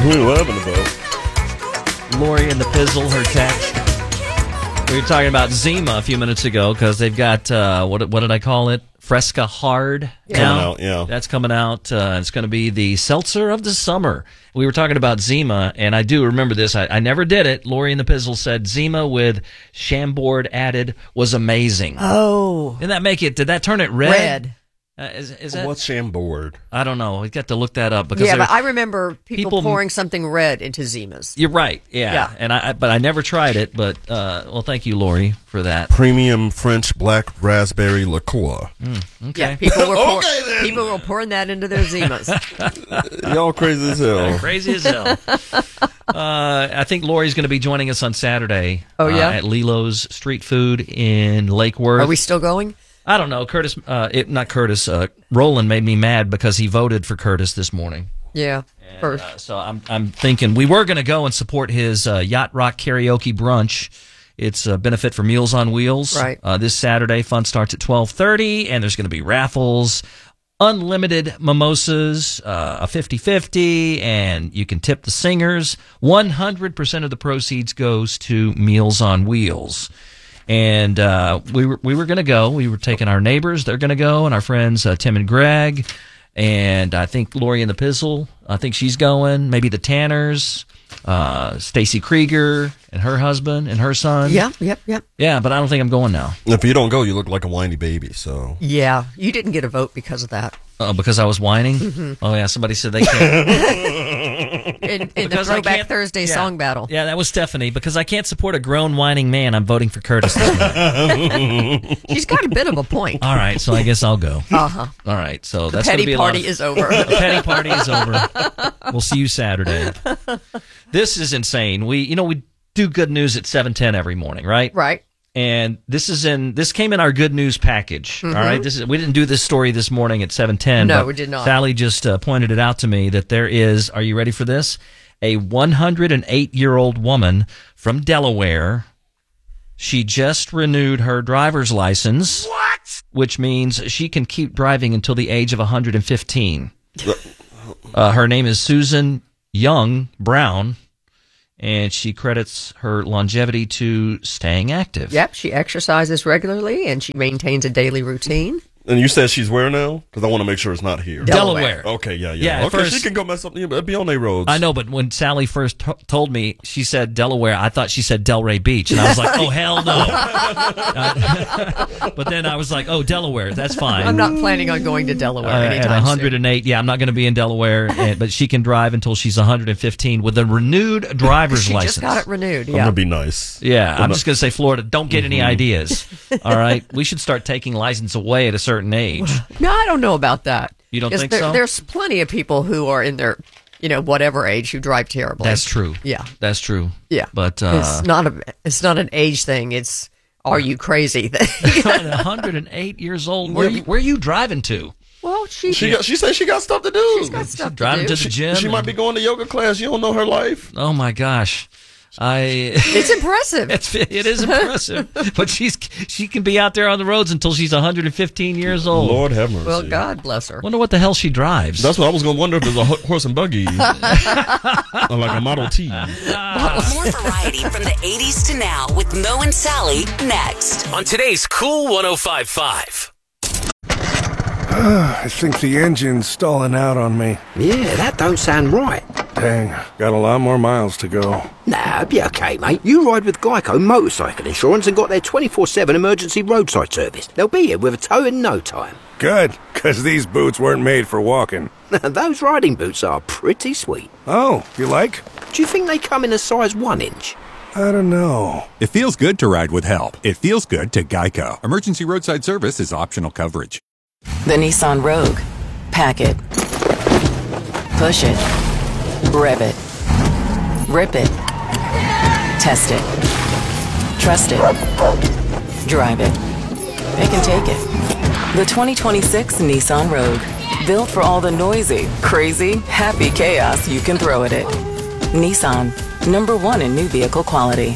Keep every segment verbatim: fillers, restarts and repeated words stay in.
What happened about? Lori and the Pizzle, her text. We were talking about Zima a few minutes ago because they've got, uh, what what did I call it? Fresca Hard. Yeah. Coming out, yeah. That's coming out. Uh, it's going to be the seltzer of the summer. We were talking about Zima, and I do remember this. I, I never did it. Lori and the Pizzle said Zima with Chambord added was amazing. Oh. Didn't that make it, did that turn it red? Red. Uh, is, is that, What's Chambord? I don't know. We got to look that up because Yeah, there- but I remember people, people- pouring something red into Zimas. You're right. Yeah. Yeah. And I, I but I never tried it. But uh, well, thank you, Lori, for that. Premium French black raspberry liqueur. Mm, okay. Yeah, people were pour, Okay, then. people were pouring that into their Zimas. Y'all crazy as hell. Crazy as hell. uh, I think Lori's going to be joining us on Saturday. Oh, yeah? uh, at Lilo's Street Food in Lake Worth. Are we still going? I don't know. Curtis, uh, it, not Curtis. Uh, Roland made me mad because he voted for Curtis this morning. Yeah. And, First. uh, so I'm I'm thinking we were going to go and support his uh, Yacht Rock Karaoke Brunch. It's a benefit for Meals on Wheels. Right. Uh, this Saturday, fun starts at twelve thirty, and there's going to be raffles, unlimited mimosas, uh, a fifty-fifty, and you can tip the singers. one hundred percent of the proceeds goes to Meals on Wheels. And uh, we were we were going to go. We were taking our neighbors. They're going to go, and our friends uh, Tim and Greg. And I think Lori and the Pizzle, I think she's going. Maybe the Tanners, uh, Stacy Krieger and her husband and her son. Yeah, yep, yep. Yeah, but I don't think I'm going now. If you don't go, you look like a whiny baby. So Yeah, you didn't get a vote because of that. Uh, because I was whining? Mm-hmm. Oh, yeah, somebody said they can't. In, in the Because I Throwback can't- Thursday yeah. song battle. Yeah, that was Stephanie. Because I can't support a grown, whining man, I'm voting for Curtis this morning. She's got a bit of a point. All right, so I guess I'll go. Uh-huh. All right, so The that's going to petty be a party lot of, is over. The petty party is over. We'll see you Saturday. This is insane. We, you know, we do good news at seven ten every morning, right? Right. And this is in this came in our good news package. Mhm. All right, this is we didn't do this story this morning at seven ten. No, but we did not. Sally just uh, pointed it out to me that there is. Are you ready for this? A one hundred eight year old woman from Delaware. She just renewed her driver's license. What? Which means she can keep driving until the age of one hundred fifteen. Uh, her name is Susan Young Brown, and she credits her longevity to staying active. Yep, she exercises regularly and she maintains a daily routine. And you said she's where now? Because I want to make sure it's not here. Delaware. Okay, yeah, yeah. Yeah, at okay, first- she can go mess up. Yeah, be on their roads. I know, but when Sally first t- told me, she said Delaware, I thought she said Delray Beach. And I was like, oh, hell no. Uh, but then I was like, oh, Delaware, that's fine. I'm not planning on going to Delaware Uh, at anytime one hundred eight, yeah, I'm not going to be in Delaware, and, but she can drive until she's one hundred fifteen with a renewed soon. driver's She license. just got it renewed. I'm Yeah. gonna be nice. Yeah, But I'm no- just going to say, Florida, don't get any ideas. All right? We should start taking license away at a certain age. No, I don't know about that. You don't 'Cause think there, so? There's plenty of people who are in their, you know, whatever age who drive terribly. That's true. Yeah. That's true. Yeah. But uh, it's not a it's not an age thing. It's are you crazy thing. at one hundred eight years old, where, you, where are you driving to? Well, she She got. She said she got stuff to do. she's got stuff to Driving do. to the gym. She might and- be going to yoga class. You don't know her life. Oh my gosh, I. It's impressive. It's, it is impressive, but she's she can be out there on the roads until she's one hundred fifteen years old. Lord have mercy. Well, God bless her. Wonder what the hell she drives. That's what I was going to wonder if there's a ho- horse and buggy, or like a Model T. More variety from the eighties to now with Mo and Sally next. On today's Cool one oh five point five. I think the engine's stalling out on me. Yeah, that don't sound right. Dang, got a lot more miles to go. Nah, be okay, mate. You ride with Geico Motorcycle Insurance and got their twenty-four seven emergency roadside service. They'll be here with a tow in no time. Good, because these boots weren't made for walking. Those riding boots are pretty sweet. Oh, you like? Do you think they come in a size one inch? I don't know. It feels good to ride with help. It feels good to Geico. Emergency roadside service is optional coverage. The Nissan Rogue. Pack it. Push it. Rev it. Rip it. Test it. Trust it. Drive it. It can take it. The twenty twenty-six Nissan Rogue. Built for all the noisy, crazy, happy chaos you can throw at it. Nissan. Number one in new vehicle quality.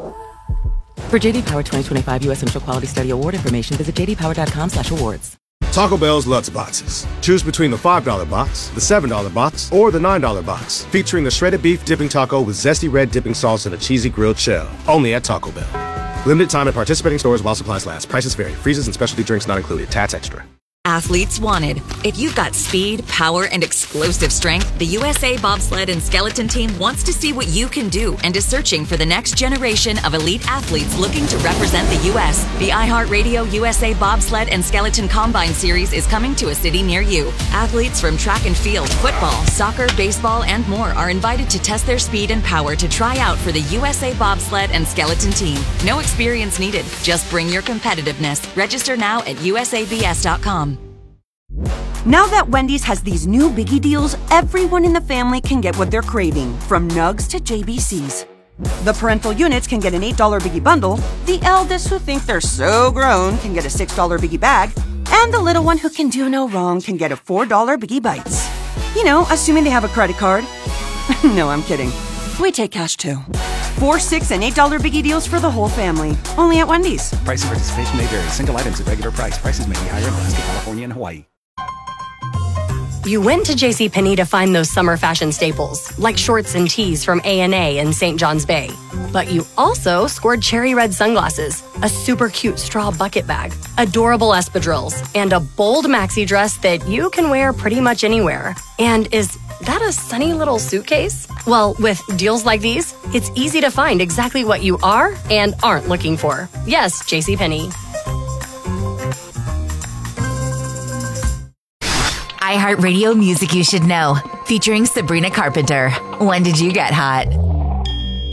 For J D Power twenty twenty-five U S Initial Quality Study Award information, visit j d power dot com slash awards. Taco Bell's Lutz Boxes. Choose between the five dollar box, the seven dollar box, or the nine dollar box, featuring the shredded beef dipping taco with zesty red dipping sauce and a cheesy grilled shell. Only at Taco Bell. Limited time at participating stores while supplies last. Prices vary. Freezes and specialty drinks not included. Tats extra. Athletes wanted. If you've got speed, power, and explosive strength, the U S A Bobsled and Skeleton Team wants to see what you can do and is searching for the next generation of elite athletes looking to represent the U S The iHeartRadio U S A Bobsled and Skeleton Combine Series is coming to a city near you. Athletes from track and field, football, soccer, baseball, and more are invited to test their speed and power to try out for the U S A Bobsled and Skeleton Team. No experience needed. Just bring your competitiveness. Register now at U S A B S dot com. Now that Wendy's has these new biggie deals, everyone in the family can get what they're craving, from nugs to J B Cs. The parental units can get an eight dollar biggie bundle, the eldest who think they're so grown can get a six dollar biggie bag, and the little one who can do no wrong can get a four dollar biggie bites. You know, assuming they have a credit card. No, I'm kidding. We take cash too. Four, six, and eight dollar biggie deals for the whole family. Only at Wendy's. Price and participation may vary. Single items at regular price. Prices may be higher in Alaska, California, and Hawaii. You went to JCPenney to find those summer fashion staples, like shorts and tees from A and A and Saint John's Bay. But you also scored cherry red sunglasses, a super cute straw bucket bag, adorable espadrilles, and a bold maxi dress that you can wear pretty much anywhere. And is that a sunny little suitcase? Well, with deals like these, it's easy to find exactly what you are and aren't looking for. Yes, JCPenney. iHeartRadio Music You Should Know, featuring Sabrina Carpenter. When did you get hot?